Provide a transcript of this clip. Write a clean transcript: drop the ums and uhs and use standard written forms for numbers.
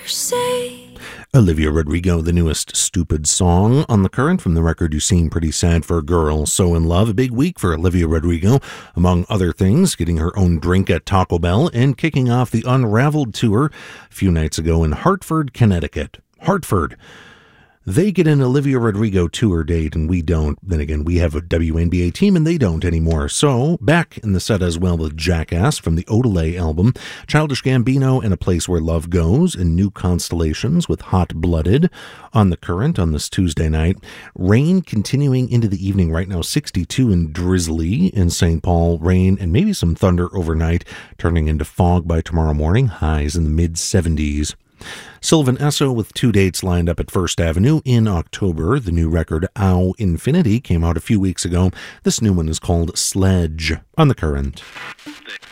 say. Olivia Rodrigo, the newest Stupid song on the current from the record You Seem Pretty Sad for a Girl So in Love. A big week for Olivia Rodrigo, among other things, getting her own drink at Taco Bell and kicking off the Unraveled tour a few nights ago in Hartford, Connecticut. Hartford. They get an Olivia Rodrigo tour date and we don't. Then again, we have a WNBA team and they don't anymore. So, back in the set as well with Jackass from the Odelay album, Childish Gambino and A Place Where Love Goes, and New Constellations with Hot Blooded on the current on this Tuesday night. Rain continuing into the evening right now, 62 and drizzly in St. Paul. Rain and maybe some thunder overnight, turning into fog by tomorrow morning. Highs in the mid-70s. Sylvan Esso with 2 dates lined up at First Avenue in October. The new record, Ow Infinity, came out a few weeks ago. This new one is called Sledge on the current.